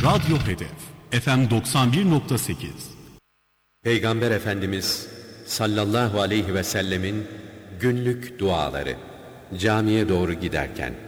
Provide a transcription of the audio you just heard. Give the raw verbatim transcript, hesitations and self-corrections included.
Radyo Hedef F M doksan bir nokta sekiz. Peygamber Efendimiz sallallahu aleyhi ve sellemin günlük duaları. Camiye doğru giderken.